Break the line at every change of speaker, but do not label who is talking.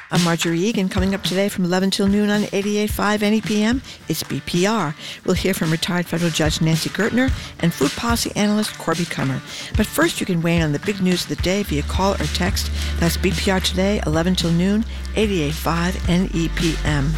I'm Marjorie Egan. Coming up today from 11 till noon on 88.5 NEPM, it's BPR. We'll hear from retired federal judge Nancy Gertner and food policy analyst Corby Kummer. But first, you can weigh in on the big news of the day via call or text. That's BPR today, 11 till noon, 88.5 NEPM.